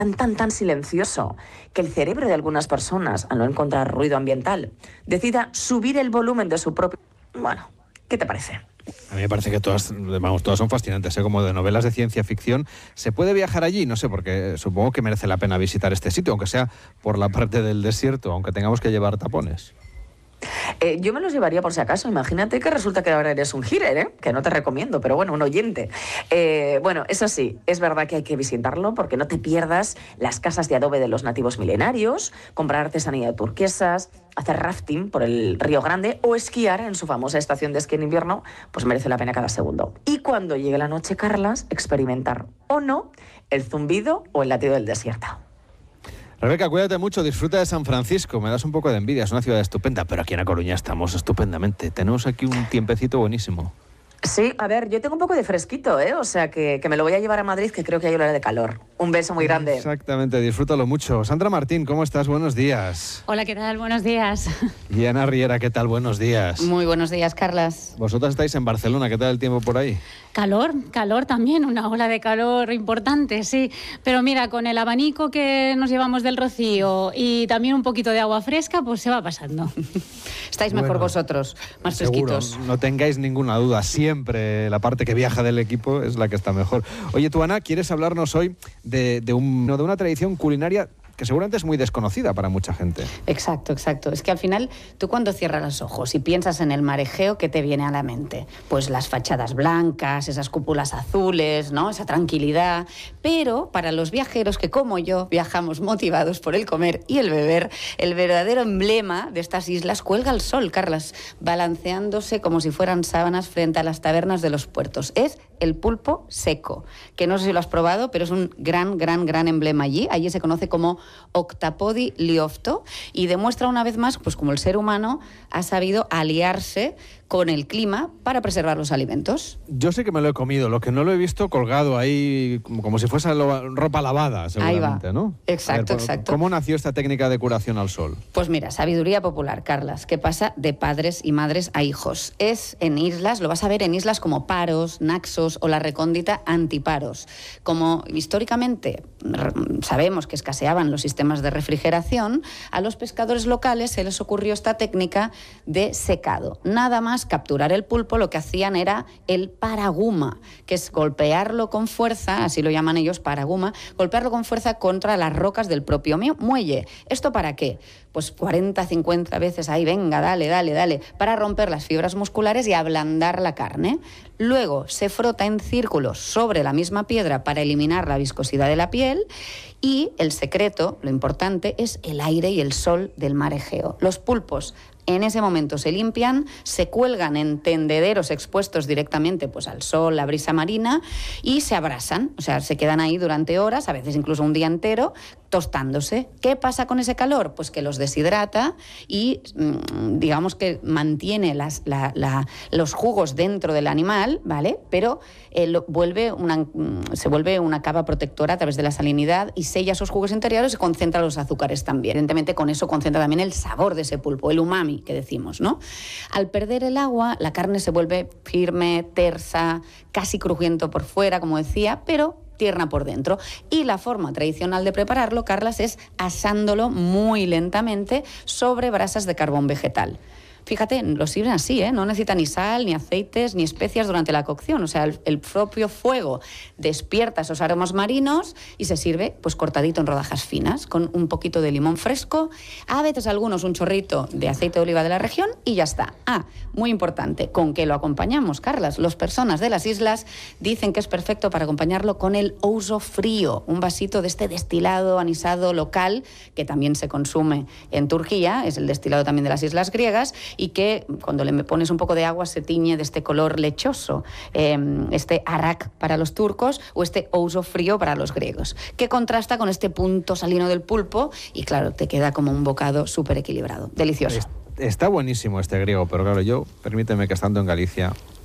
tan silencioso que el cerebro de algunas personas, al no encontrar ruido ambiental, decida subir el volumen de su propio... Bueno, ¿qué te parece? A mí me parece que todas son fascinantes, ¿eh? Como de novelas de ciencia ficción. ¿Se puede viajar allí? No sé, porque supongo que merece la pena visitar este sitio, aunque sea por la parte del desierto, aunque tengamos que llevar tapones. Yo me los llevaría por si acaso. Imagínate que resulta que ahora eres un healer, que no te recomiendo, pero bueno, un oyente. Bueno, eso sí, es verdad que hay que visitarlo porque no te pierdas las casas de adobe de los nativos milenarios, comprar artesanía de turquesas, hacer rafting por el Río Grande o esquiar en su famosa estación de esquí en invierno, pues merece la pena cada segundo. Y cuando llegue la noche, Carlas, experimentar o no el zumbido o el latido del desierto. Rebeca, cuídate mucho, disfruta de San Francisco, me das un poco de envidia, es una ciudad estupenda, pero aquí en A Coruña estamos estupendamente, tenemos aquí un tiempecito buenísimo. Sí, a ver, yo tengo un poco de fresquito, o sea que me lo voy a llevar a Madrid, que creo que hay hora de calor. Un beso muy grande. Exactamente, disfrútalo mucho. Sandra Martín, ¿cómo estás? Buenos días. Hola, ¿qué tal? Buenos días. Y Ana Riera, ¿qué tal? Buenos días. Muy buenos días, Carlas. Vosotras estáis en Barcelona, ¿qué tal el tiempo por ahí? Calor también, una ola de calor importante, sí. Pero mira, con el abanico que nos llevamos del Rocío y también un poquito de agua fresca, pues se va pasando. Estáis mejor vosotros, más seguro, fresquitos. No tengáis ninguna duda, siempre la parte que viaja del equipo es la que está mejor. Oye, tú, Ana, ¿quieres hablarnos hoy de una tradición culinaria que seguramente es muy desconocida para mucha gente? Exacto. Es que al final, tú cuando cierras los ojos y piensas en el Mar Egeo, ¿qué te viene a la mente? Pues las fachadas blancas, esas cúpulas azules, ¿no? Esa tranquilidad. Pero para los viajeros que, como yo, viajamos motivados por el comer y el beber, el verdadero emblema de estas islas cuelga al sol, Carlas, balanceándose como si fueran sábanas frente a las tabernas de los puertos. Es el pulpo seco, que no sé si lo has probado, pero es un gran emblema allí. Allí se conoce como Octapodi liofto y demuestra una vez más, pues como el ser humano ha sabido aliarse con el clima para preservar los alimentos. Yo sé que me lo he comido, lo que no lo he visto colgado ahí como si fuese ropa lavada, seguramente, ahí va. ¿no? Exacto. ¿Cómo nació esta técnica de curación al sol? Pues mira, sabiduría popular, Carlas, que pasa de padres y madres a hijos. Es en islas, lo vas a ver en islas como Paros, Naxos o la recóndita Antiparos. Como históricamente sabemos que escaseaban los sistemas de refrigeración, a los pescadores locales se les ocurrió esta técnica de secado. Nada más capturar el pulpo, lo que hacían era el paraguma, que es golpearlo con fuerza, así lo llaman ellos, paraguma, golpearlo con fuerza contra las rocas del propio muelle. ¿Esto para qué? Pues 40, 50 veces ahí, venga, dale, para romper las fibras musculares y ablandar la carne. Luego se frota en círculos sobre la misma piedra para eliminar la viscosidad de la piel y el secreto, lo importante, es el aire y el sol del Mar Egeo. Los pulpos en ese momento se limpian, se cuelgan en tendederos expuestos directamente pues, al sol, la brisa marina y se abrasan, o sea, se quedan ahí durante horas, a veces incluso un día entero, tostándose. ¿Qué pasa con ese calor? Pues que los deshidrata y digamos que mantiene los jugos dentro del animal, ¿vale? Pero se vuelve una capa protectora a través de la salinidad y sella esos jugos interiores y concentra los azúcares también. Evidentemente con eso concentra también el sabor de ese pulpo, el umami que decimos, ¿no? Al perder el agua, la carne se vuelve firme, tersa, casi crujiente por fuera, como decía, pero tierna por dentro. Y la forma tradicional de prepararlo, Carlas, es asándolo muy lentamente sobre brasas de carbón vegetal. Fíjate, lo sirven así, no necesita ni sal, ni aceites, ni especias durante la cocción. O sea, el propio fuego despierta esos aromas marinos y se sirve pues cortadito en rodajas finas, con un poquito de limón fresco, a veces algunos un chorrito de aceite de oliva de la región y ya está. Muy importante, ¿con qué lo acompañamos, Carlas? Las personas de las islas dicen que es perfecto para acompañarlo con el ouzo frío, un vasito de este destilado anisado local que también se consume en Turquía, es el destilado también de las islas griegas, y que cuando le pones un poco de agua se tiñe de este color lechoso, este arak para los turcos o este ouzo frío para los griegos, que contrasta con este punto salino del pulpo y claro, te queda como un bocado súper equilibrado, delicioso. Está buenísimo este griego, pero claro, permíteme que estando en Galicia